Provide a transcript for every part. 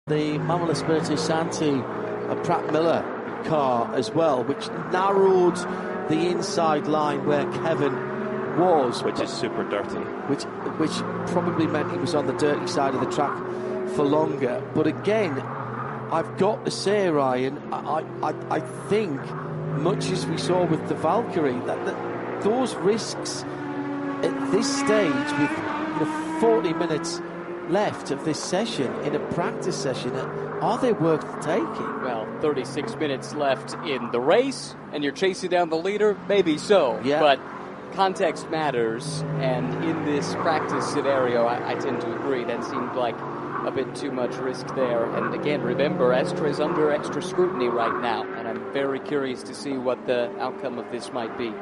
The Manuel Espirito Santi Pratt Miller car as well, which narrowed the inside line where Kevin was, which is super dirty, which probably meant he was on the dirty side of the track for longer. But again, I've got to say, Ryan, I think, much as we saw with the Valkyrie, that those risks at this stage, with 40 minutes left of this session in a practice session, are they worth taking? Well, 36 minutes left in the race, and you're chasing down the leader? Maybe so. Yeah. But context matters, and in this practice scenario, I tend to agree. That seemed like a bit too much risk there. And again, remember, Astra is under extra scrutiny right now, and I'm very curious to see what the outcome of this might be.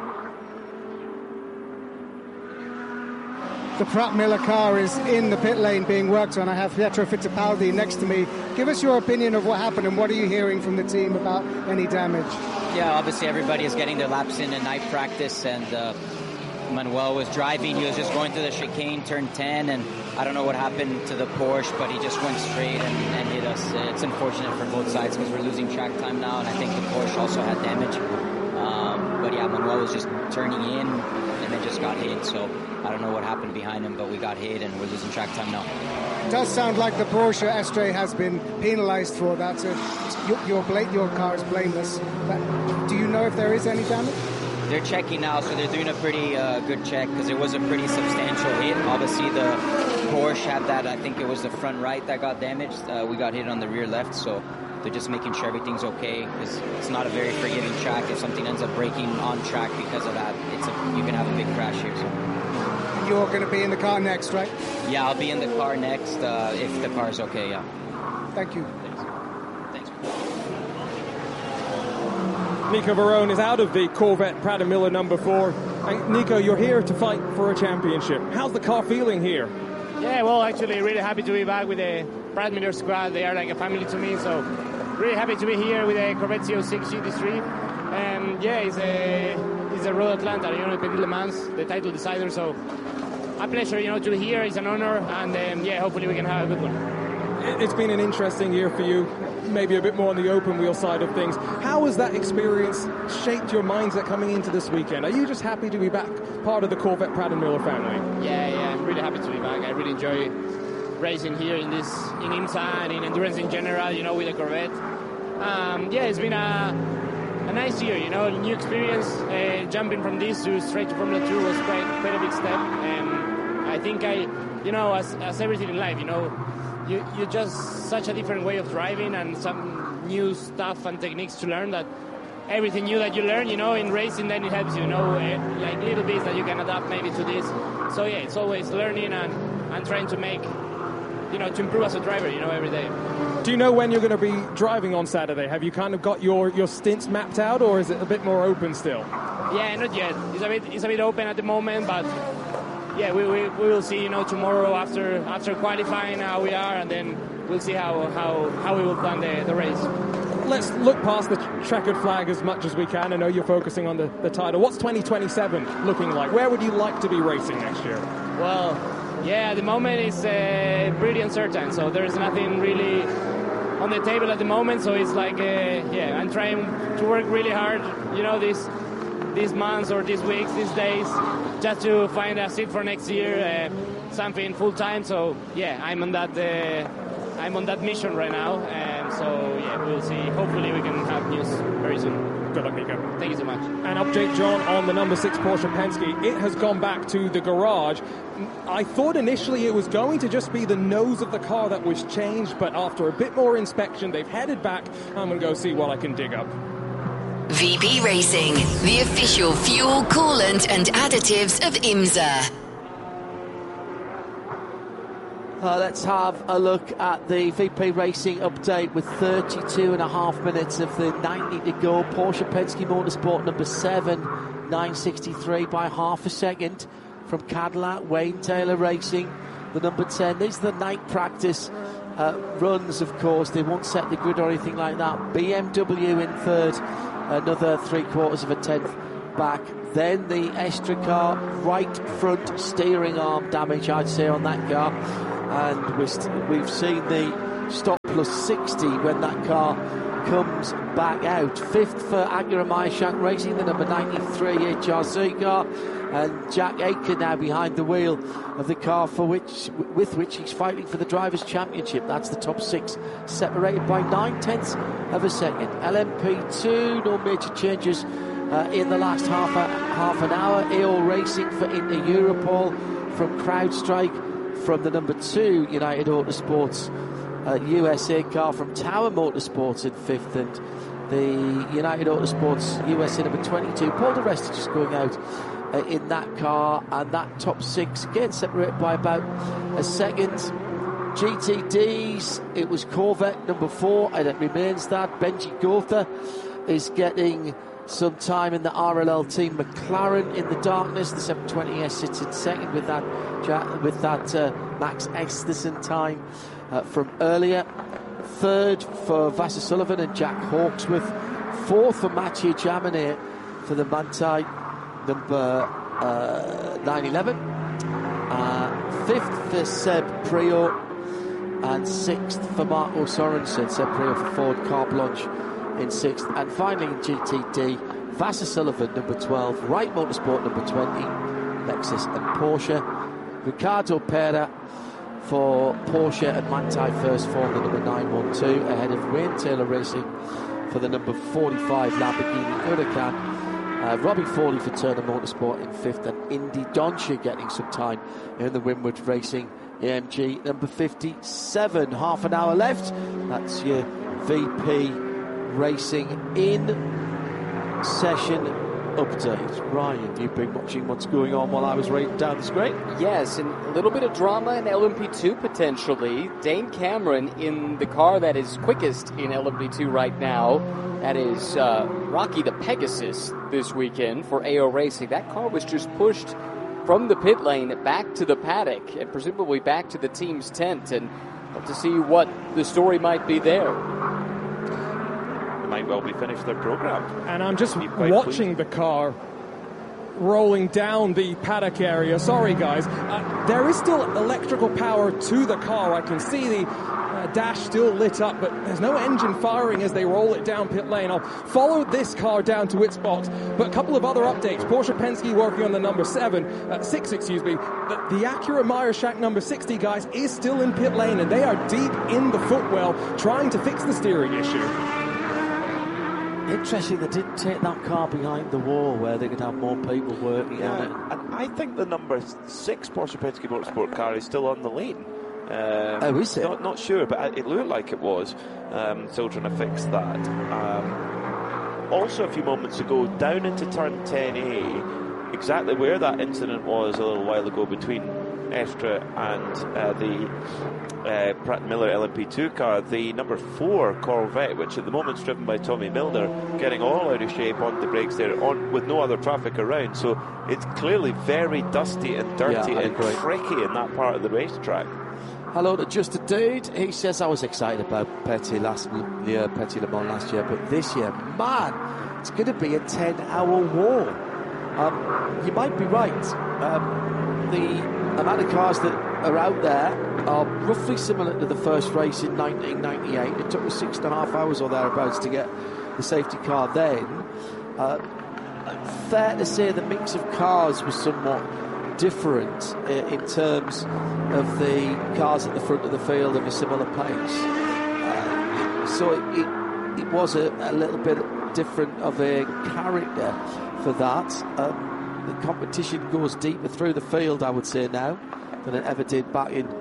The Pratt Miller car is in the pit lane being worked on. I have Pietro Fittipaldi next to me. Give us your opinion of what happened, and what are you hearing from the team about any damage? Yeah, obviously everybody is getting their laps in night practice, and Manuel was driving. He was just going through the chicane, turn 10, and I don't know what happened to the Porsche, but he just went straight and hit us. It's unfortunate for both sides because we're losing track time now, and I think the Porsche also had damage. But yeah, Manuel was just turning in and then just got hit, so I don't know what happened behind him, but we got hit and we're losing track time now. It does sound like the Porsche Astre has been penalised for that. So your car is blameless. But do you know if there is any damage? They're checking now, so they're doing a pretty good check because it was a pretty substantial hit. Obviously, the Porsche had that. I think it was the front right that got damaged. We got hit on the rear left, so they're just making sure everything's okay because it's not a very forgiving track. If something ends up breaking on track because of that, you can have a big crash here. So. You're going to be in the car next, right? Yeah, I'll be in the car next if the car is okay, yeah. Thank you. Thanks. Nico Varrone is out of the Corvette Pratt & Miller number 4. And Nico, you're here to fight for a championship. How's the car feeling here? Yeah, well, actually, really happy to be back with the Pratt Miller squad. They are like a family to me, so really happy to be here with the Corvette CO6 GT3. Yeah, it's a Road Atlanta, the Petit Le Mans, the title decider, so a pleasure, to be here. It's an honor, and yeah, hopefully we can have a good one. It's been an interesting year for you, maybe a bit more on the open wheel side of things. How has that experience shaped your mindset coming into this weekend? Are you just happy to be back part of the Corvette Pratt & Miller family? Yeah, I'm really happy to be back. I really enjoy racing here in IMSA and in endurance in general, with the Corvette. Yeah, it's been a nice year, new experience. Jumping from this to straight to Formula 2 was quite a big step. I think as everything in life, you just such a different way of driving and some new stuff and techniques to learn that everything new that you learn, in racing, then it helps you, like little bits that you can adapt maybe to this. So yeah, it's always learning and trying to make, to improve as a driver, every day. Do you know when you're going to be driving on Saturday? Have you kind of got your stints mapped out, or is it a bit more open still? Yeah, not yet. It's a bit open at the moment, but yeah, we will see, tomorrow after qualifying how we are, and then we'll see how we will plan the race. Let's look past the checkered flag as much as we can. I know you're focusing on the title. What's 2027 looking like? Where would you like to be racing next year? Well, yeah, at the moment it's pretty uncertain, so there's nothing really on the table at the moment, so it's like, I'm trying to work really hard, these months or these weeks, these days, just to find a seat for next year, something full-time, so yeah, I'm on that mission right now, so yeah, we'll see. Hopefully we can have news very soon. Good luck, Nico. Thank you so much. And update, John, on the number 6 Porsche Penske. It has gone back to the garage. I thought initially it was going to just be the nose of the car that was changed, but after a bit more inspection, they've headed back. I'm going to go see what I can dig up. VP Racing, the official fuel, coolant and additives of IMSA. Let's have a look at the VP Racing update with 32 and a half minutes of the 90 to go. Porsche Penske Motorsport number 7, 963 by half a second from Cadillac. Wayne Taylor Racing, the number 10. These are the night practice runs, of course. They won't set the grid or anything like that. BMW in third, another 3/4 of a tenth back. Then the Astra car, right front steering arm damage, I'd say, on that car. And we've seen the stop plus 60 when that car comes back out. 5th for Acura Meyershank Racing, the number 93 HRC car, and Jack Aitken now behind the wheel of the car with which he's fighting for the Drivers' Championship. That's the top 6, separated by 9/10 of a second. LMP2, no major changes in the last half an hour. AO Racing for Inter Europol from CrowdStrike, from the number 2 United Autosports USA car from Tower Motorsports in 5th, and the United Autosports USA number 22 Paul di Resta just going out in that car, and that top 6 again separated by about a second. GTDs, it was Corvette number 4 and it remains that. Benji Gotha is getting some time in the RLL team. McLaren in the darkness, the 720S sits in second with that Max Esterson time from earlier. 3rd for Vasser Sullivan and Jack Hawksworth. 4th for Mathieu Jaminet for the Manthey number 911. 5th for Seb Priaulx, and 6th for Marco Sorensen. Seb Priaulx for Ford Car Blanche in 6th. And finally in GTD, Vasser Sullivan number 12, Wright Motorsport number 20, Lexus and Porsche. Ricardo Pera for Porsche and Manthey first form, the number 912, ahead of Wayne Taylor Racing for the number 45 Lamborghini Huracan. Robbie Foley for Turner Motorsport in 5th, and Indy Donsher getting some time in the Winwood Racing AMG number 57. Half an hour left. That's your VP Racing in session update. Ryan, you've been watching what's going on while I was writing down the screen. Yes, and a little bit of drama in LMP2 potentially. Dane Cameron in the car that is quickest in LMP2 right now. That is Rocky the Pegasus this weekend for AO Racing. That car was just pushed from the pit lane back to the paddock and presumably back to the team's tent, and hope to see what the story might be there. Might well be finished their program. And I'm just watching the car rolling down the paddock area. Sorry guys, there is still electrical power to the car. I can see the dash still lit up, but there's no engine firing as they roll it down pit lane. I'll follow this car down to its spot. But a couple of other updates. Porsche Penske working on the number 6, the Acura Meyershank number 60 guys is still in pit lane, and they are deep in the footwell trying to fix the steering issue. Interesting, they didn't take that car behind the wall where they could have more people working on it. And I think the number 6 Porsche Penske Motorsport car is still on the lane. Is it? Not sure, but it looked like it was. Still trying to fix that. Also, a few moments ago, down into turn 10A, exactly where that incident was a little while ago between Estra and the Pratt Miller LMP2 car, the number 4 Corvette, which at the moment is driven by Tommy Milner, getting all out of shape on the brakes there, with no other traffic around. So it's clearly very dusty and dirty and tricky in that part of the racetrack. Hello to Just a Dude. He says, I was excited about Petit Le Mans last year, but this year, man, it's going to be a 10-hour war. You might be right. The amount of cars that are out there are roughly similar to the first race in 1998. It took us 6.5 hours or thereabouts to get the safety car then. Fair to say the mix of cars was somewhat different in terms of the cars at the front of the field of a similar pace. So it was a little bit different of a character for that. The competition goes deeper through the field, I would say, now than it ever did back in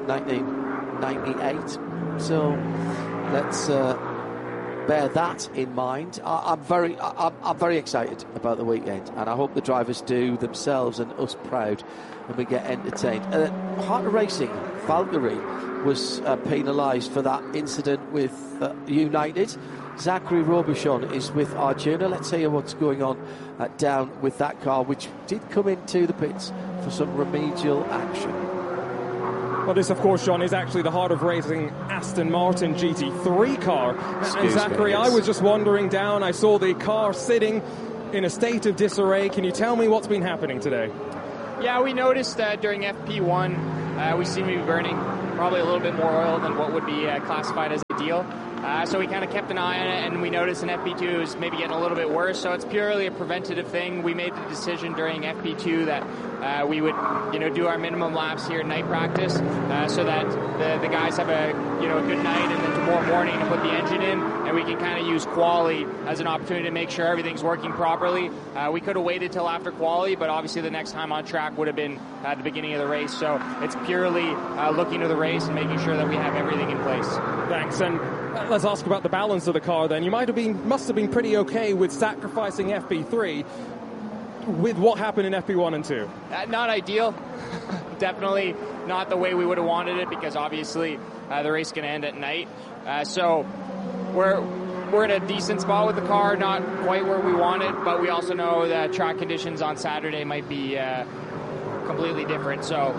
1998. So let's bear that in mind. I'm very excited about the weekend, and I hope the drivers do themselves and us proud, and we get entertained. Heart of Racing, Valkyrie, was penalised for that incident with United. Zachary Robichon is with Arjuna. Let's hear what's going on down with that car, which did come into the pits for some remedial action. Well, this, of course, John, is actually the Heart of Racing Aston Martin GT3 car. And Zachary, I was just wandering down. I saw the car sitting in a state of disarray. Can you tell me what's been happening today? Yeah, we noticed that during FP1, we seem to be burning probably a little bit more oil than what would be classified as ideal. So we kind of kept an eye on it, and we noticed in FP2 is maybe getting a little bit worse. So it's purely a preventative thing. We made the decision during FP2 that we would, do our minimum laps here at night practice, so that the guys have a good night, and then tomorrow morning to put the engine in, and we can kind of use quali as an opportunity to make sure everything's working properly. We could have waited till after quali, but obviously the next time on track would have been at the beginning of the race. So it's purely looking to the race and making sure that we have everything in place. Thanks. And let's ask about the balance of the car then. You must have been pretty okay with sacrificing FP3 with what happened in FP1 and 2. Not ideal. Definitely not the way we would have wanted it, because obviously the race is going to end at night. So we're in a decent spot with the car, not quite where we want it, but we also know that track conditions on Saturday might be completely different. So,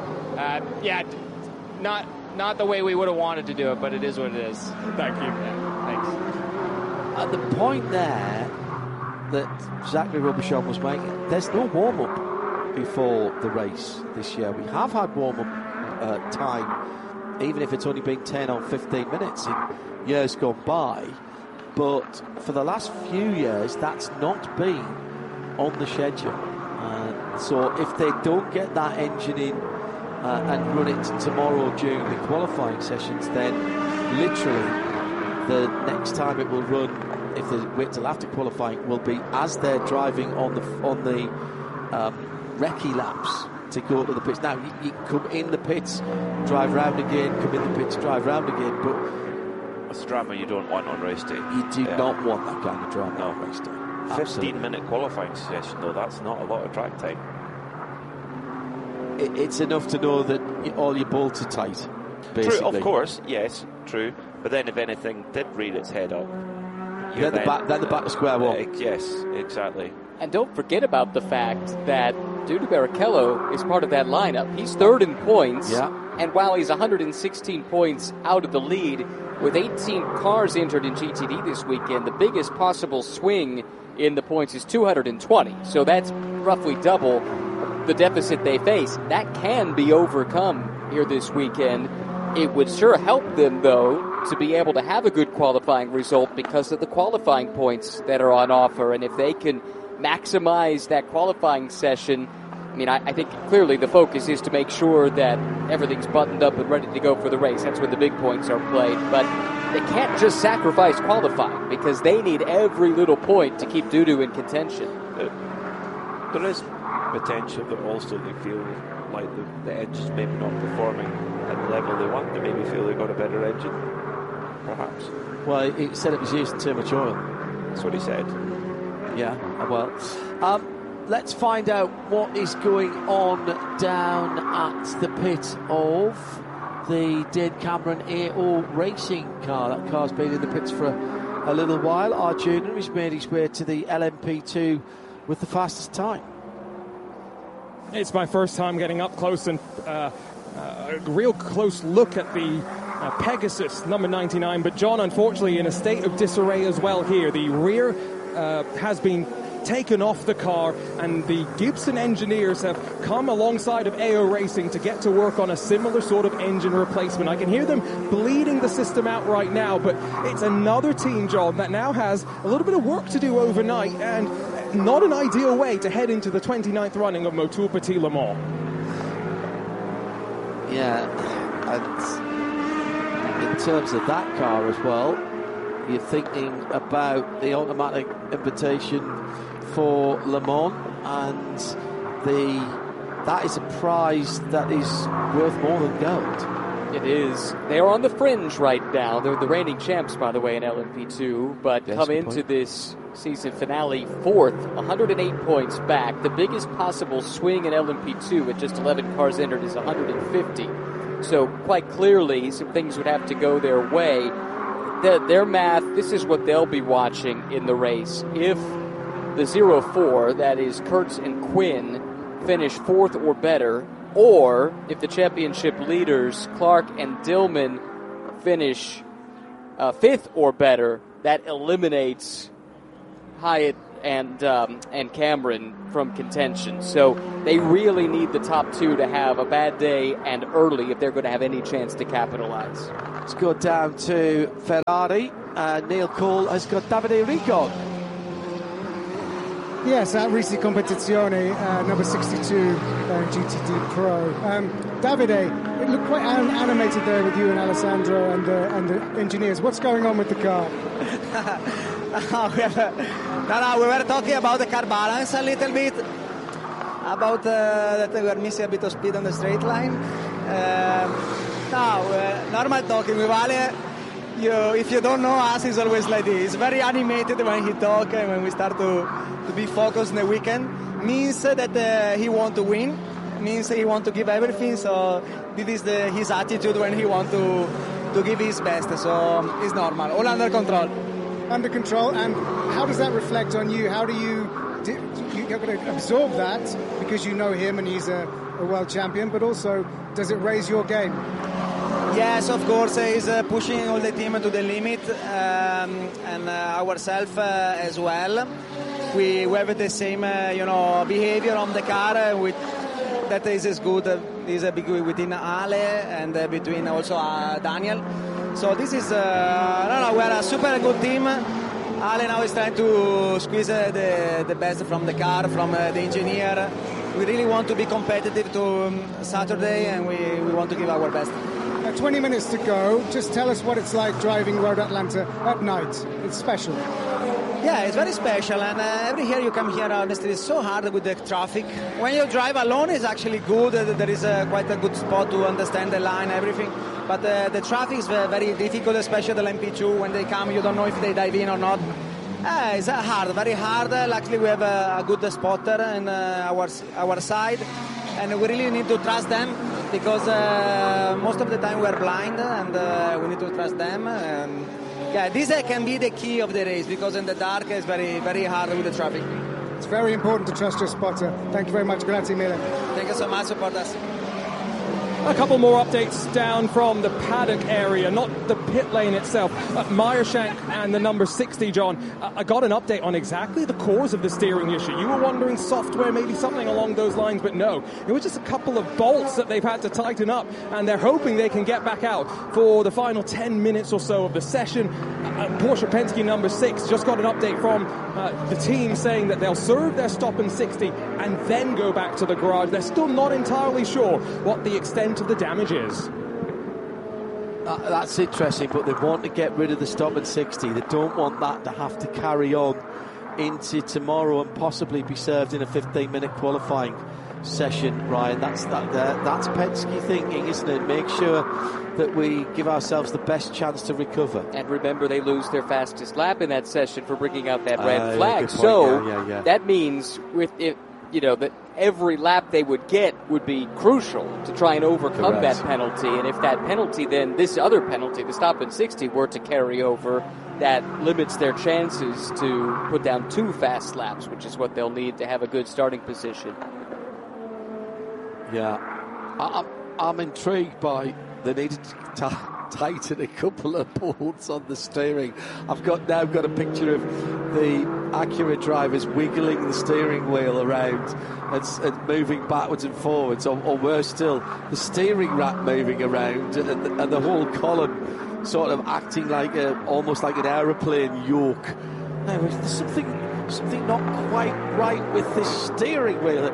not the way we would have wanted to do it, but it is what it is. Thank you. Yeah, thanks. At the point there that Zachary Robichon was making, there's no warm-up before the race this year. We have had warm-up time, even if it's only been 10 or 15 minutes in years gone by. But for the last few years, that's not been on the schedule. So if they don't get that engine in and run it tomorrow during the qualifying sessions, then literally the next time it will run, if they wait till after qualifying, will be as they're driving on the recce laps to go to the pits. Now, you come in the pits, drive round again, come in the pits, drive round again, but it's drama you don't want on race day. You do not want that kind of drama on race day. 15-minute qualifying session, though, that's not a lot of track time. It's enough to know that all your bolts are tight, basically. True, of course, yes, true. But then if anything did rear its head up, then the back to square one. Yes, exactly. And don't forget about the fact that Dudu Barrichello is part of that lineup. He's third in points, and while he's 116 points out of the lead, with 18 cars entered in GTD this weekend, the biggest possible swing in the points is 220. So that's roughly double the deficit they face. That can be overcome here this weekend. It would sure help them, though, to be able to have a good qualifying result because of the qualifying points that are on offer. And if they can maximize that qualifying session, I mean, I think clearly the focus is to make sure that everything's buttoned up and ready to go for the race. That's when the big points are played. But they can't just sacrifice qualifying because they need every little point to keep Dudu in contention. There is potential, but also they feel like the engine's maybe not performing at the level they want. They maybe feel they've got a better engine, perhaps. Well, he said it was using too much oil. That's what he said. Yeah, well. Let's find out what is going on down at the pit of the Dane Cameron AO Racing car. That car's been in the pits for a little while. Our junior has made his way to the LMP2 with the fastest time. It's my first time getting up close and a real close look at the Pegasus number 99. But John, unfortunately, in a state of disarray as well here. The rear has been taken off the car, and the Gibson engineers have come alongside of AO Racing to get to work on a similar sort of engine replacement. I can hear them bleeding the system out right now, but it's another team, John, that now has a little bit of work to do overnight, and not an ideal way to head into the 29th running of Motul Petit Le Mans. Yeah, and in terms of that car as well, you're thinking about the automatic invitation for Le Mans, and that is a prize that is worth more than gold. It is. They are on the fringe right now. They're the reigning champs, by the way, in LMP2, but come into this season finale fourth, 108 points back. The biggest possible swing in LMP2 with just 11 cars entered is 150. So quite clearly, some things would have to go their way. Their math, this is what they'll be watching in the race. If the 0-4, that is Kurtz and Quinn, finish fourth or better, or if the championship leaders, Clark and Dillman, finish fifth or better, that eliminates Hyatt and Cameron from contention. So they really need the top two to have a bad day and early if they're going to have any chance to capitalize. Let's go down to Ferrari. Neil Cole has got Davide Riccon. Yes, at Risi Competizione, number 62, GTD Pro. Davide, it looked quite animated there with you and Alessandro and the engineers. What's going on with the car? We were talking about the car balance a little bit, about that we were missing a bit of speed on the straight line. Normal talking with Ale. If you don't know us, it's always like this. It's very animated when he talks and when we start to be focused in the weekend. Means that he want to win. Means he want to give everything. So this is his attitude when he want to give his best. So it's normal. All under control. Under control. And how does that reflect on you? How do you're going to absorb that because you know him and he's a world champion, but also does it raise your game? Yes, of course, he's pushing all the team to the limit and ourselves as well. We have the same, behavior on the car. That is as good. Is within Ale and between also Daniel. So this is we are a super good team. Ale now is trying to squeeze the best from the car, from the engineer. We really want to be competitive to Saturday, and we want to give our best. 20 minutes to go. Just tell us what it's like driving Road Atlanta at night. It's special. Yeah, it's very special, and every year you come here, honestly, it's so hard with the traffic. When you drive alone, it's actually good. There is quite a good spot to understand the line, everything. But the traffic is very difficult, especially the LMP2. When they come, you don't know if they dive in or not. It's hard, very hard. Luckily, we have a good spotter on our side, and we really need to trust them because most of the time we are blind, and we need to trust them. This can be the key of the race because in the dark it's very, very hard with the traffic. It's very important to trust your spotter. Thank you very much. Grazie mille. Thank you so much. Support us. A couple more updates down from the paddock area, not the pit lane itself. Meyershank and the number 60, John. I got an update on exactly the cause of the steering issue. You were wondering software, maybe something along those lines, but no. It was just a couple of bolts that they've had to tighten up, and they're hoping they can get back out for the final 10 minutes or so of the session. Porsche Penske number 6 just got an update from the team saying that they'll serve their stop in 60 and then go back to the garage. They're still not entirely sure what the extent of the damage is. That's interesting, but they want to get rid of the stop at 60. They don't want that to have to carry on into tomorrow and possibly be served in a 15-minute qualifying session, Ryan. That's Penske thinking, isn't it? Make sure that we give ourselves the best chance to recover. And remember, they lose their fastest lap in that session for bringing out that red flag. So that means that every lap they would get would be crucial to try and overcome that penalty. And if that penalty, then this other penalty, the stop at 60, were to carry over, that limits their chances to put down 2 fast laps, which is what they'll need to have a good starting position. Yeah, I'm intrigued by the need to tighten a couple of bolts on the steering. I've now got a picture of the Acura drivers wiggling the steering wheel around and moving backwards and forwards, or worse still, the steering rack moving around and the whole column sort of acting like almost like an aeroplane yoke. Now, there's something not quite right with this steering wheel.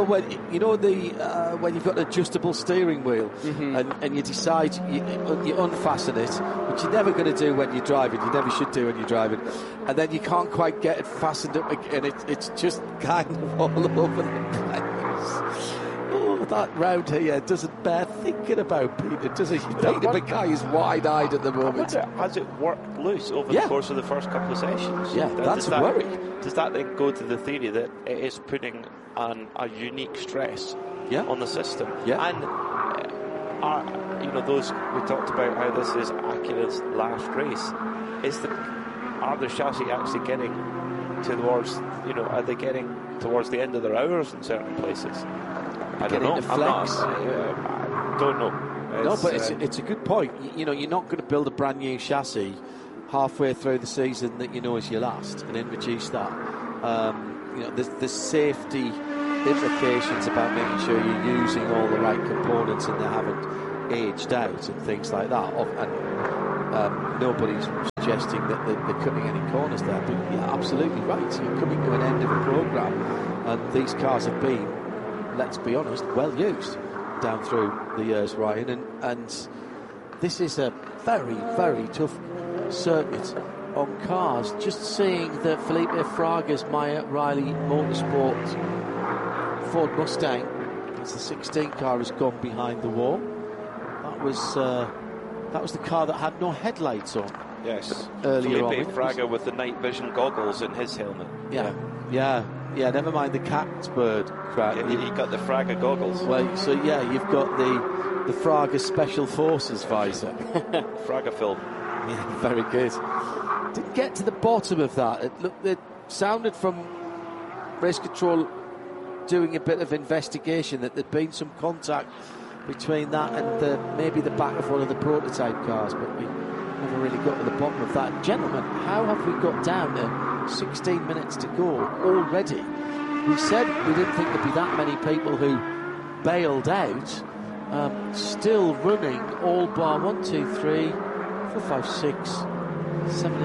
When you've got an adjustable steering wheel, and you decide you unfasten it, which you're never going to do when you're driving. You never should do when you're driving, and then you can't quite get it fastened up again. It's just kind of all over the place. Oh, that round here doesn't bear thinking about, Peter, does it? Peter Mackay is wide-eyed at the moment. Has it worked loose over the course of the first couple of sessions? Yeah, that's a worry. Does that then go to the theory that it is putting on a unique stress on the system? Yeah. And those we talked about how this is Acura's last race. Are the chassis actually getting towards? Are they getting towards the end of their hours in certain places? I don't know. I don't know. No, but it's a good point. You're not going to build a brand new chassis halfway through the season that you know is your last and then reduce that. the safety implications about making sure you're using all the right components and they haven't aged out and things like that. And nobody's suggesting that they're cutting any corners there, but you're absolutely right. You're coming to an end of a program, and these cars have been, let's be honest, well used down through the years, Ryan, and this is a very, very tough circuit on cars. Just seeing that Felipe Fraga's Meyer Riley Motorsport Ford Mustang, as the 16 car has gone behind the wall, that was the car that had no headlights on. Yes, earlier Felipe on. Fraga with the night vision goggles in his helmet. Yeah. Never mind the cat's bird. Yeah, he got the Fraga goggles. Well, so you've got the Fraga Special Forces visor. Fraga film. Yeah, very good. To get to the bottom of that, it sounded from race control doing a bit of investigation that there'd been some contact between that and maybe the back of one of the prototype cars, but we never really got to the bottom of that. Gentlemen, how have we got down to 16 minutes to go already? We said we didn't think there'd be that many people who bailed out. Still running all bar 1, 2, 3, 4, 5, 6, 7, 8,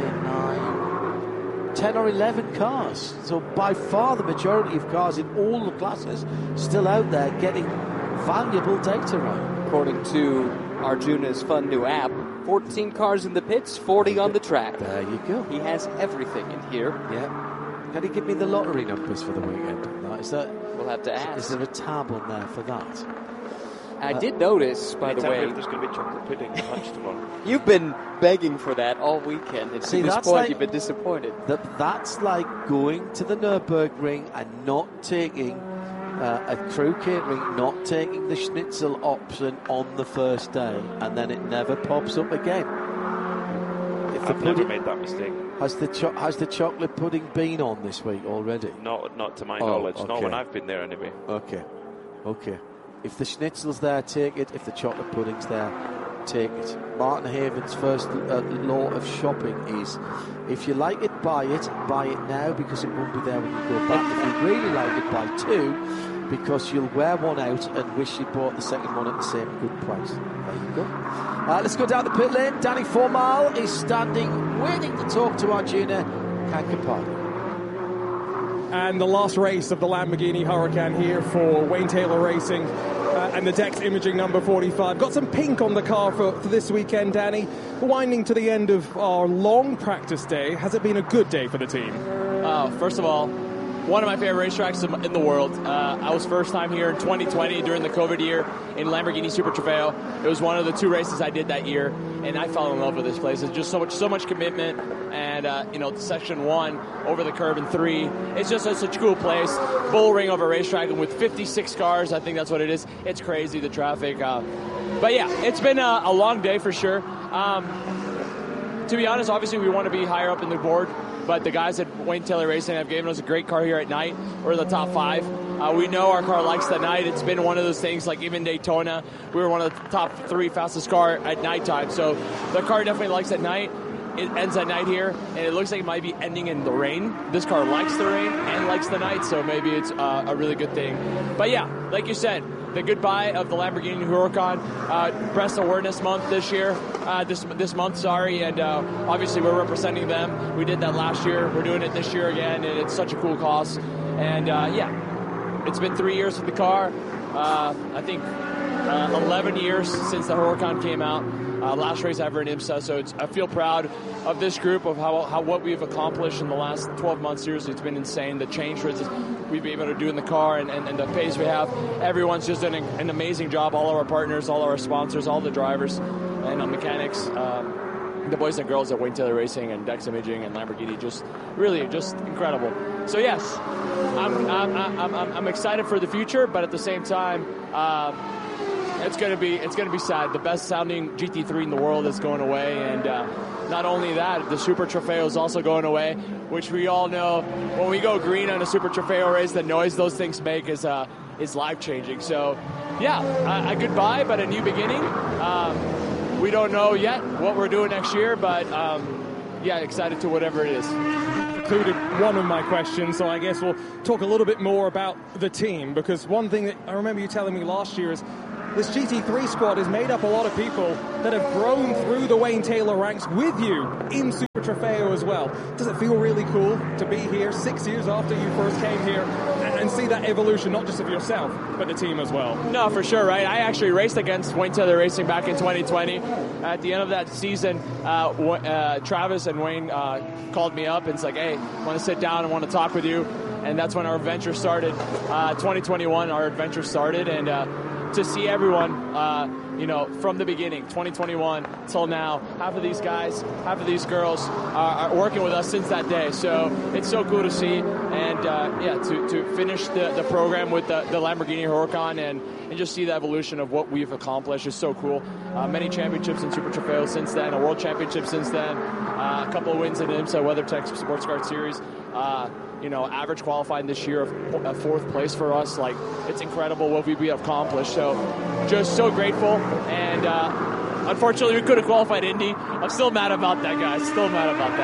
9, 10 or 11 cars. So by far the majority of cars in all the classes still out there getting valuable data right. According to Arjuna's fun new app, 14 cars in the pits, 40 on the track. There you go. He has everything in here. Yeah. Can you give me the lottery numbers for the weekend? We'll have to ask. Is there a tab on there for that? I did notice, by the way, if there's going to be chocolate pudding at lunch tomorrow. You've been begging for that all weekend. And See, to this that's point, like, you've been disappointed. That's like going to the Nürburgring and not taking a crew catering, not taking the schnitzel option on the first day, and then it never pops up again. I've never made that mistake. Has the chocolate pudding been on this week already? Not to my knowledge. Okay. Not when I've been there anyway. Okay. If the schnitzel's there, take it. If the chocolate pudding's there, take it. Martin Haven's first law of shopping is, if you like it, buy it now, because it won't be there when you go back. If you really like it, buy two, because you'll wear one out and wish you'd bought the second one at the same good price. There you go. Let's go down the pit lane. Danny Formal is standing, waiting to talk to Arjuna Kankapani. And the last race of the Lamborghini Huracan here for Wayne Taylor Racing and the Dex Imaging number 45. Got some pink on the car for this weekend, Danny. Winding to the end of our long practice day, has it been a good day for the team? First of all, one of my favorite racetracks in the world. I was first time here in 2020 during the COVID year in Lamborghini Super Trofeo. It was one of the two races I did that year, and I fell in love with this place. It's just so much commitment, and section 1 over the curve in 3. It's just such a cool place. Full ring of a racetrack, and with 56 cars, I think that's what it is. It's crazy, the traffic. But yeah, it's been a long day for sure. To be honest, obviously we want to be higher up in the board. But the guys at Wayne Taylor Racing have given us a great car here at night. We're in the top 5. We know our car likes the night. It's been one of those things, like even Daytona, we were one of the top 3 fastest car at nighttime. So the car definitely likes at night. It ends at night here, and it looks like it might be ending in the rain. This car likes the rain and likes the night, so maybe it's a really good thing. But yeah, like you said, the goodbye of the Lamborghini Huracan, Breast Awareness Month this year, this month, and obviously we're representing them. We did that last year. We're doing it this year again, and it's such a cool cause. And it's been 3 years with the car. I think 11 years since the Huracan came out. Last race ever in IMSA, so I feel proud of this group, of how what we've accomplished in the last 12 months. Seriously, it's been insane. The change we've been able to do in the car and the pace we have. Everyone's just done an amazing job. All of our partners, all of our sponsors, all the drivers and mechanics, the boys and girls at Wayne Taylor Racing and Dex Imaging and Lamborghini, just incredible. So yes, I'm excited for the future, but at the same time, it's gonna be sad. The best sounding GT3 in the world is going away, and not only that, the Super Trofeo is also going away, which we all know when we go green on a Super Trofeo race, the noise those things make is life changing. So yeah, a goodbye, but a new beginning. We don't know yet what we're doing next year, but excited to whatever it is. included one of my questions, so I guess we'll talk a little bit more about the team, because one thing that I remember you telling me last year is this GT3 squad is made up a lot of people that have grown through the Wayne Taylor ranks with you in Super Trofeo as well. Does it feel really cool to be here 6 years after you first came here and see that evolution, not just of yourself, but the team as well? No, for sure, right? I actually raced against Wayne Taylor Racing back in 2020. At the end of that season, Travis and Wayne called me up and it's like, hey, I want to sit down and want to talk with you. And that's when our adventure started. 2021, our adventure started, and to see everyone, from the beginning, 2021 till now, half of these guys, half of these girls are working with us since that day. So it's so cool to see, and to finish the program with the Lamborghini Huracan and just see the evolution of what we've accomplished is so cool. Many championships in Super Trofeo since then, a world championship since then, a couple of wins in the IMSA WeatherTech Sports Car Series. Average qualifying this year of fourth place for us. Like, it's incredible what we've accomplished. So just so grateful. And unfortunately, we could have qualified Indy. I'm still mad about that, guys. Still mad about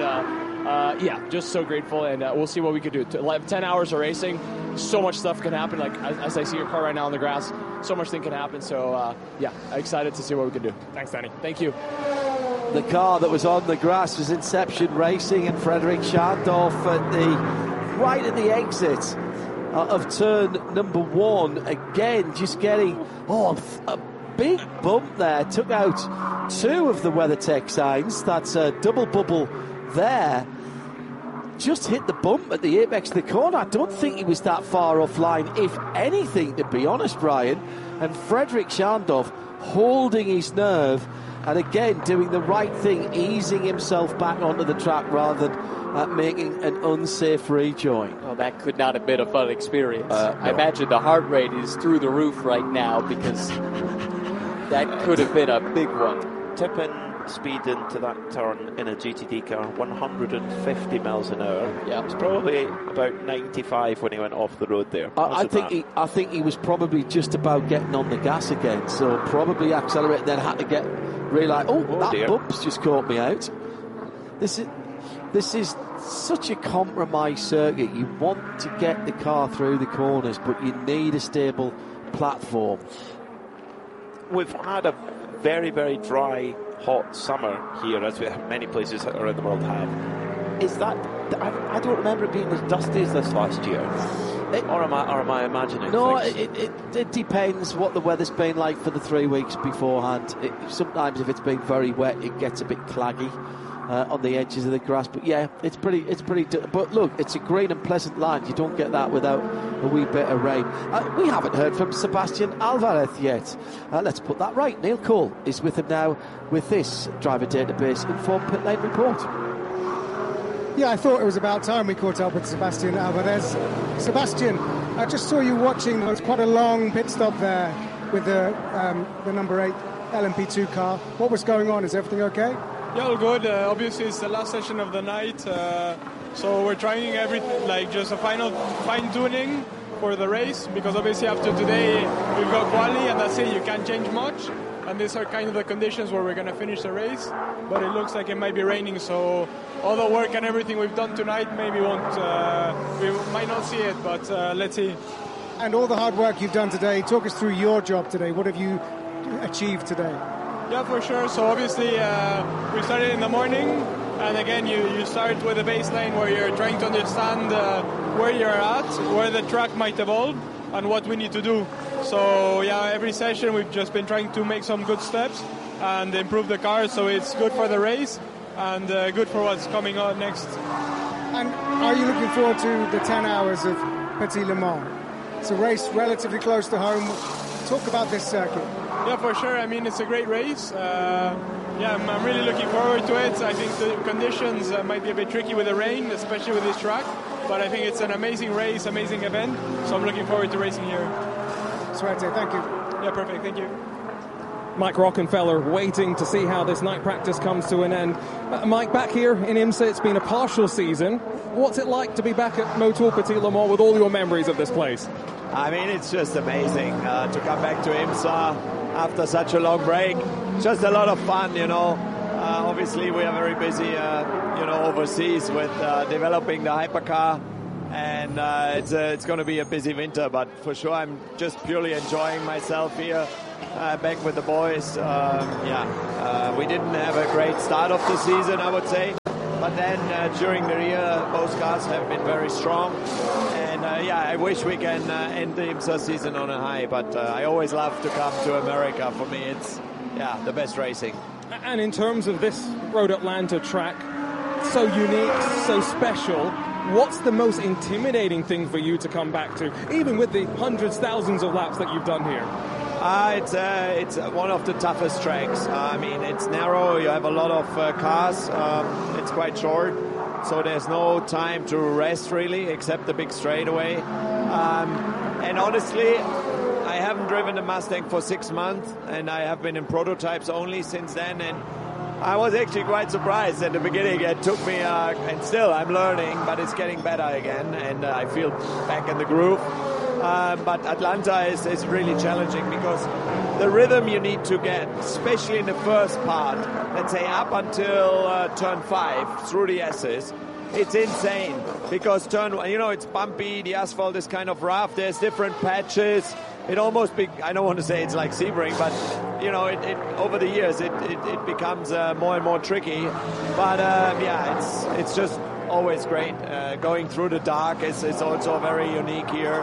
that. But just so grateful. And we'll see what we could do. 10 hours of racing, so much stuff can happen. Like, as I see your car right now on the grass, so much thing can happen. So, excited to see what we can do. Thanks, Danny. Thank you. The car that was on the grass was Inception Racing, and Frederic Schandorf right at the exit of turn number 1, again just getting a big bump there, took out 2 of the WeatherTech signs. That's a double bubble there. Just hit the bump at the apex of the corner. I don't think he was that far offline, if anything, to be honest, Ryan. And Frederic Schandorf holding his nerve, and again doing the right thing, easing himself back onto the track rather than making an unsafe rejoin. Well, that could not have been a fun experience. No. I imagine the heart rate is through the roof right now, because that could have been a big one. Tipping speed into that turn in a GTD car, 150 miles an hour. Yeah, it's probably about 95 when he went off the road there. I think he was probably just about getting on the gas again, so probably accelerated, then had to realise, that dear. bump's just caught me out. This is such a compromised circuit. You want to get the car through the corners, but you need a stable platform. We've had a very, very dry, hot summer here, as many places around the world have. Is that? I don't remember it being as dusty as this last year. Or am I imagining? No, it depends what the weather's been like for the 3 weeks beforehand. Sometimes if it's been very wet, it gets a bit claggy on the edges of the grass. But yeah, it's pretty. But look, it's a green and pleasant line. You don't get that without a wee bit of rain. We haven't heard from Sebastian Alvarez yet. Let's put that right. Neil Cole is with him now with this Driver Database Informed Pit Lane report. Yeah, I thought it was about time we caught up with Sebastian Alvarez. Sebastian, I just saw you watching. There was quite a long pit stop there with the number 8 LMP2 car. What was going on? Is everything okay? Yeah, all good. Obviously, it's the last session of the night, so we're trying everything, like just a final fine-tuning for the race, because obviously after today we've got quali, and that's it. You can't change much, and these are kind of the conditions where we're going to finish the race. But it looks like it might be raining, so all the work and everything we've done tonight maybe we might not see it, but let's see. And all the hard work you've done today, talk us through your job today. What have you achieved today? Yeah, for sure. So obviously we started in the morning, and again you start with a baseline where you're trying to understand where you're at, where the track might evolve, and what we need to do. So yeah, every session we've just been trying to make some good steps and improve the car, so it's good for the race and good for what's coming on next. And are you looking forward to the 10 hours of Petit Le Mans? It's a race relatively close to home. Talk about this circuit. Yeah, for sure. I mean, it's a great race. I'm really looking forward to it. I think the conditions might be a bit tricky with the rain, especially with this track. But I think it's an amazing race, amazing event. So I'm looking forward to racing here. Suerte, thank you. Yeah, perfect. Thank you. Mike Rockenfeller waiting to see how this night practice comes to an end. Mike, back here in IMSA, it's been a partial season. What's it like to be back at Motul Petit Le Mans with all your memories of this place? I mean, it's just amazing to come back to IMSA after such a long break. Just a lot of fun, you know. Obviously, we are very busy, overseas with developing the hypercar, and it's going to be a busy winter. But for sure, I'm just purely enjoying myself here, back with the boys. We didn't have a great start of the season, I would say, but then during the year, both cars have been very strong. And I wish we can end the IMSA season on a high. But I always love to come to America. For me, it's the best racing. And in terms of this Road Atlanta track, so unique, so special, what's the most intimidating thing for you to come back to, even with the hundreds, thousands of laps that you've done here? It's one of the toughest tracks. I mean, it's narrow, you have a lot of cars, it's quite short, so there's no time to rest really, except the big straightaway. And honestly, I haven't driven a Mustang for 6 months, and I have been in prototypes only since then, and I was actually quite surprised at the beginning. It took me, and still I'm learning, but it's getting better again, and I feel back in the groove. But Atlanta is really challenging because the rhythm you need to get, especially in the first part, let's say up until turn 5 through the S's, it's insane because it's bumpy, the asphalt is kind of rough, there's different patches. It almost I don't want to say it's like Sebring, but it over the years it becomes more and more tricky. But it's just always great. Going through the dark is also very unique here.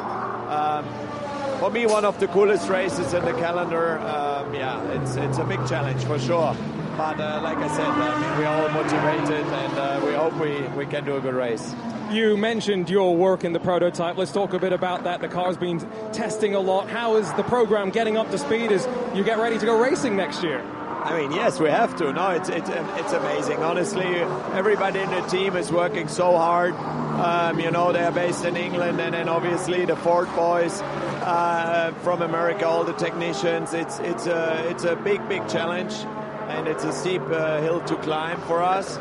For me, one of the coolest races in the calendar. It's a big challenge for sure. But like I said, we're all motivated, and we hope we can do a good race. You mentioned your work in the prototype. Let's talk a bit about that. The car's been testing a lot. How is the program getting up to speed as you get ready to go racing next year? I mean, yes, we have to. No, it's amazing. Honestly, everybody in the team is working so hard. They're based in England, and then obviously the Ford boys from America, all the technicians. It's a big challenge, and it's a steep hill to climb for us.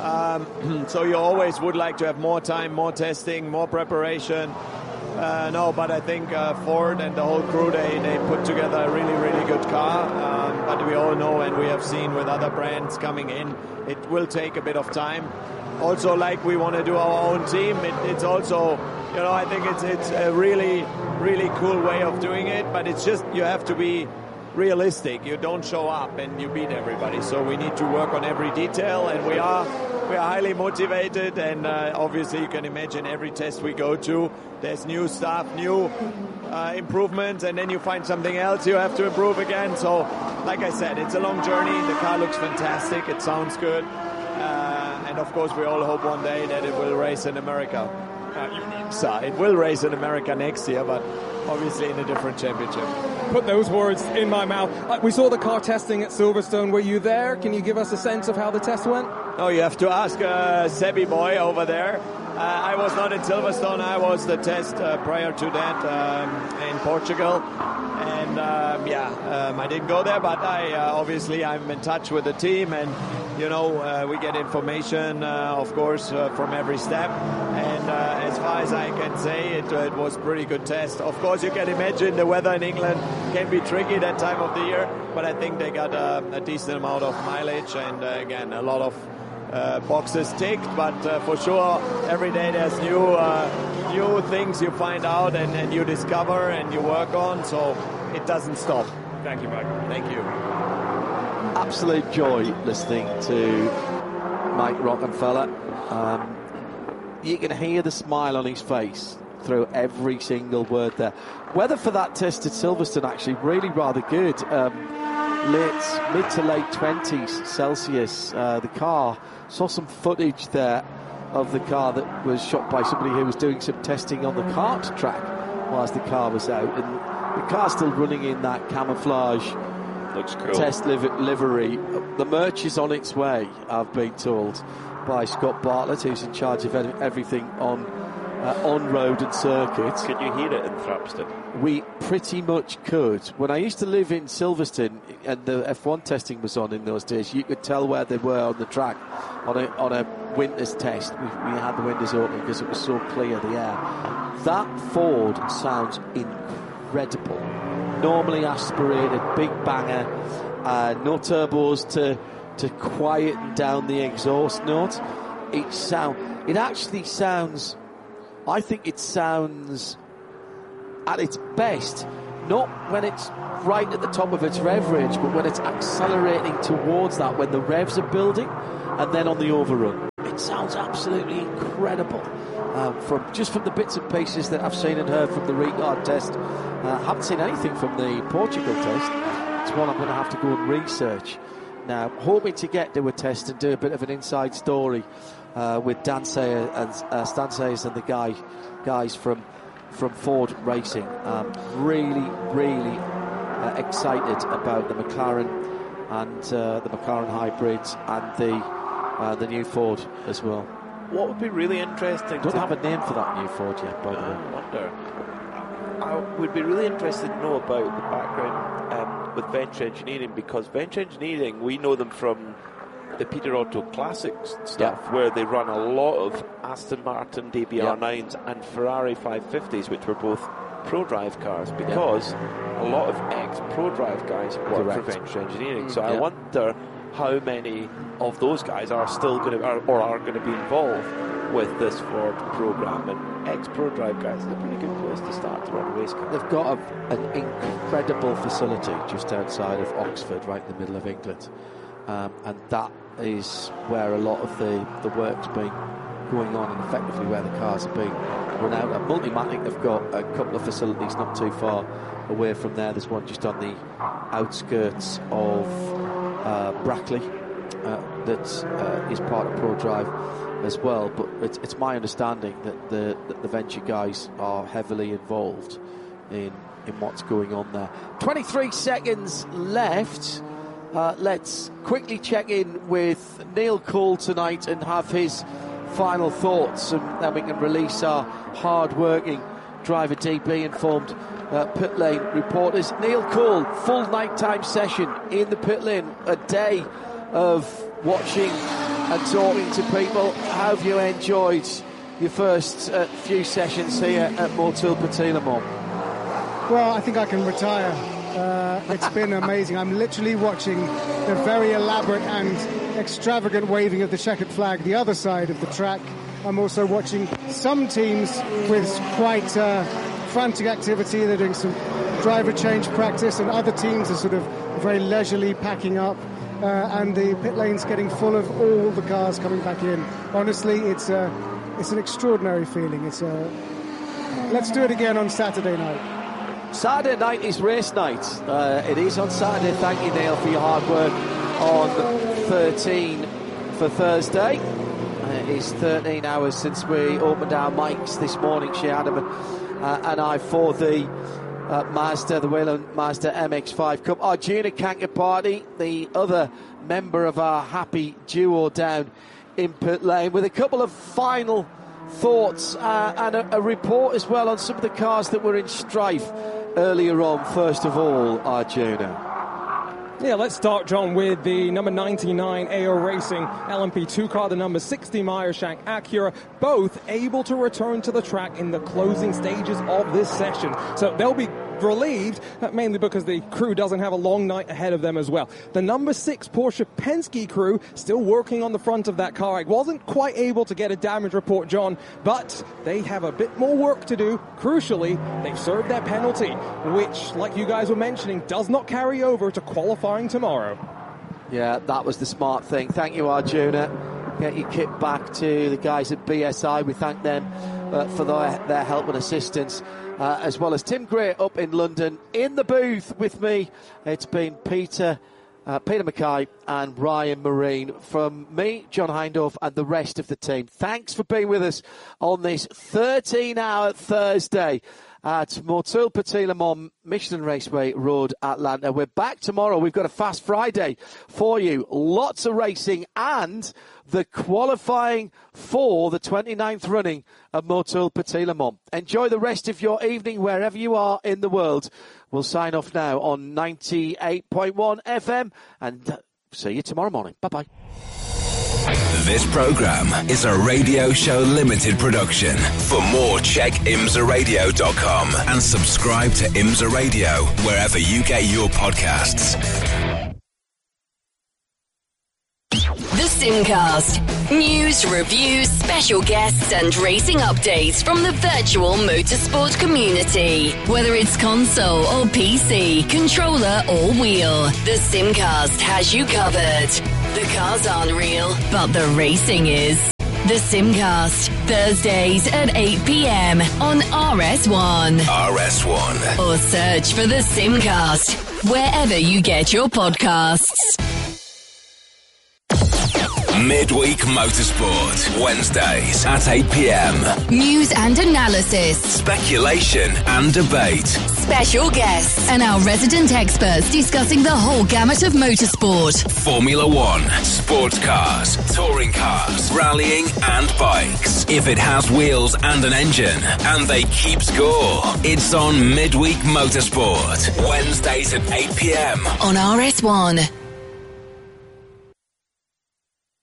So you always would like to have more time, more testing, more preparation. But I think Ford and the whole crew, they put together a really, really good car. But we all know, and we have seen with other brands coming in, it will take a bit of time. Also, like we want to do our own team, it's also, I think it's a really, really cool way of doing it. But it's just, you have to be realistic. You don't show up and you beat everybody. So we need to work on every detail, and we are highly motivated, and obviously you can imagine every test we go to, there's new stuff, new improvements, and then you find something else you have to improve again. So, like I said, it's a long journey. The car looks fantastic. It sounds good. And of course, we all hope one day that it will race in America. It will race in America next year, but obviously in a different championship. Put those words in my mouth. We saw the car testing at Silverstone. Were you there? Can you give us a sense of how the test went? Oh, you have to ask Sebi boy over there. I was not in Silverstone. I was the test prior to that in Portugal. And I didn't go there, but obviously I'm in touch with the team, and we get information, of course, from every step. And as far as I can say, it was a pretty good test. Of course, you can imagine the weather in England can be tricky that time of the year, but I think they got a decent amount of mileage, and again, a lot of boxes ticked. But for sure, every day there's new things you find out and you discover and you work on, so it doesn't stop. Thank you, Mike. Thank you. Absolute joy listening to Mike Rockenfeller. You can hear the smile on his face through every single word there. Weather for that test at Silverstone actually really rather good. Mid to late 20s Celsius. The car, saw some footage there of the car that was shot by somebody who was doing some testing on the kart track whilst the car was out, and the car's still running in that camouflage Looks cool. test livery. The merch is on its way, I've been told by Scott Bartlett, who's in charge of everything on road and circuit. Can you hear it in Thrapston? We pretty much could. When I used to live in Silverstone and the F1 testing was on in those days, you could tell where they were on the track on a winter's test. We had the windows open because it was so clear, the air. That Ford sounds incredible. Normally aspirated, big banger, no turbos to quieten down the exhaust note. It actually sounds, I think it sounds at its best, not when it's right at the top of its rev range, but when it's accelerating towards that, when the revs are building, and then on the overrun. It sounds absolutely incredible. From the bits and pieces that I've seen and heard from the Ricard test, haven't seen anything from the Portugal test. It's one I'm going to have to go and research. Now, hoping to get to a test and do a bit of an inside story with Dan Sayers and Stan Sayers and the guys from Ford Racing. Really excited about the McLaren and the McLaren hybrids and the new Ford as well. What would be really interesting... Don't have a name for that new Ford yet, by the way. I wonder. I would be really interested to know about the background with Venture Engineering, because Venture Engineering, we know them from the Peter Otto Classics stuff, where they run a lot of Aston Martin DBR9s and Ferrari 550s, which were both pro-drive cars, because a lot of ex-pro-drive guys work for Venture Engineering. So I wonder how many of those guys are still going to, or are going to be involved with this Ford program. And ex-pro drive guys is a pretty good place to start to run a race car. They've got an incredible facility just outside of Oxford, right in the middle of England, and that is where a lot of the work's been going on, and effectively where the cars are being run out. At Multimatic, they've got a couple of facilities not too far away from there. There's one just on the outskirts of Brackley that is part of Pro Drive as well, but it's my understanding that the Venture guys are heavily involved in what's going on there. 23 seconds left. Let's quickly check in with Neil Cole tonight and have his final thoughts, and then we can release our hard-working Driver DB informed pit lane reporters. Neil Cole, full nighttime session in the pit lane, a day of watching and talking to people. How have you enjoyed your first few sessions here at Motul Petit Le Mans? Well, I think I can retire. It's been amazing. I'm literally watching the very elaborate and extravagant waving of the checkered flag the other side of the track. I'm also watching some teams with quite frantic activity. They're doing some driver change practice, and other teams are sort of very leisurely packing up, and the pit lane's getting full of all the cars coming back in. Honestly, it's an extraordinary feeling. Let's do it again on Saturday night. Saturday night is race night. It is on Saturday. Thank you, Neil, for your hard work on 13 for Thursday. It is 13 hours since we opened our mics this morning, Shea Adam and I, for the Mazda, the Wayland Mazda MX-5 Cup. Arjuna Kankapati, the other member of our happy duo down in pit lane, with a couple of final thoughts and a report as well on some of the cars that were in strife earlier on. First of all, Arjuna. Yeah, let's start, John, with the number 99 AO Racing LMP2 car, the number 60 Meyershank Acura, both able to return to the track in the closing stages of this session. So they'll be relieved, mainly because the crew doesn't have a long night ahead of them as well. The number 6 Porsche Penske crew still working on the front of that car. I wasn't quite able to get a damage report, John, but they have a bit more work to do. Crucially, they've served their penalty, which, like you guys were mentioning, does not carry over to qualifying tomorrow. Yeah, that was the smart thing. Thank you, Arjuna. Get your kit back to the guys at BSI. We thank them for their help and assistance, as well as Tim Gray up in London. In the booth with me, it's been Peter Mackay and Ryan Marine. From me, John Hindhaugh, and the rest of the team, thanks for being with us on this 13-hour Thursday at Motul Petit Le Mans, Michelin Raceway Road, Atlanta. We're back tomorrow. We've got a Fast Friday for you. Lots of racing and the qualifying for the 29th running of Motul Petit Le Mans. Enjoy the rest of your evening wherever you are in the world. We'll sign off now on 98.1 FM and see you tomorrow morning. Bye-bye. This program is a Radio Show Limited production. For more, check imsaradio.com and subscribe to IMSA Radio wherever you get your podcasts. Simcast. News, reviews, special guests, and racing updates from the virtual motorsport community. Whether it's console or PC, controller or wheel, the Simcast has you covered. The cars aren't real, but the racing is. The Simcast, Thursdays at 8 p.m. on RS1. RS1. Or search for the Simcast wherever you get your podcasts. Midweek Motorsport, Wednesdays at 8 p.m. News and analysis, speculation and debate, special guests, and our resident experts discussing the whole gamut of motorsport. Formula One, sports cars, touring cars, rallying and bikes. If it has wheels and an engine, and they keep score, it's on Midweek Motorsport, Wednesdays at 8 p.m. on RS1.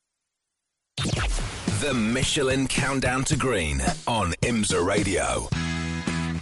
The Michelin Countdown to Green on IMSA Radio.